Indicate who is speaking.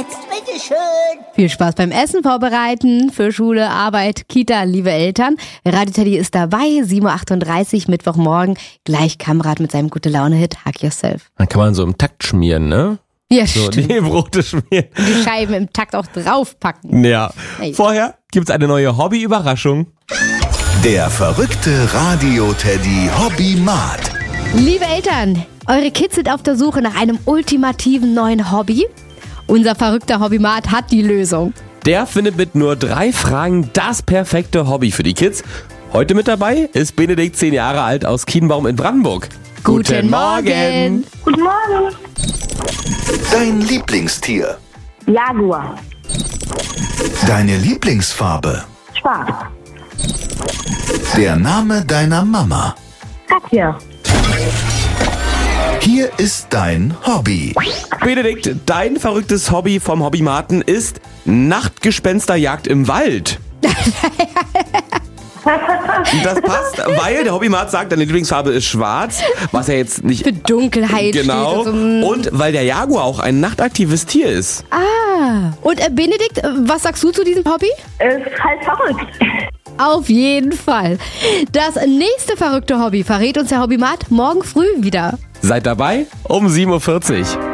Speaker 1: jetzt, bitteschön.
Speaker 2: Viel Spaß beim Essen vorbereiten für Schule, Arbeit, Kita, liebe Eltern. Radio Teddy ist dabei, 7.38 Uhr, Mittwochmorgen. Gleich Kamrat mit seinem Gute-Laune-Hit Hug Yourself.
Speaker 3: Dann kann man so im Takt schmieren, ne?
Speaker 2: Ja,
Speaker 3: So,
Speaker 2: stimmt.
Speaker 3: die Brote schmieren.
Speaker 2: Die Scheiben im Takt auch draufpacken.
Speaker 3: Ja.
Speaker 2: Hey.
Speaker 3: Vorher gibt's eine neue Hobby-Überraschung.
Speaker 4: Der verrückte Radio-Teddy Hobbymat.
Speaker 2: Liebe Eltern, eure Kids sind auf der Suche nach einem ultimativen neuen Hobby. Unser verrückter Hobbymat hat die Lösung.
Speaker 3: Der findet mit nur 3 Fragen das perfekte Hobby für die Kids. Heute mit dabei ist Benedikt, 10 Jahre alt, aus Kienbaum in Brandenburg.
Speaker 2: Guten Morgen.
Speaker 5: Guten Morgen.
Speaker 4: Dein Lieblingstier.
Speaker 5: Jaguar.
Speaker 4: Deine Lieblingsfarbe.
Speaker 5: Schwarz.
Speaker 4: Der Name deiner Mama.
Speaker 5: Katja.
Speaker 4: Hier ist dein Hobby.
Speaker 3: Benedikt, dein verrücktes Hobby vom Hobbymaten ist Nachtgespensterjagd im Wald. Das passt, weil der Hobbymat sagt, deine Lieblingsfarbe ist schwarz, was ja jetzt nicht...
Speaker 2: Für Dunkelheit
Speaker 3: Genau.
Speaker 2: steht. Also,
Speaker 3: Und weil der Jaguar auch ein nachtaktives Tier ist.
Speaker 2: Und Benedikt, was sagst du zu diesem Hobby?
Speaker 5: Ist halt verrückt.
Speaker 2: Auf jeden Fall. Das nächste verrückte Hobby verrät uns der Hobbymat morgen früh wieder.
Speaker 3: Seid dabei um 7.40 Uhr.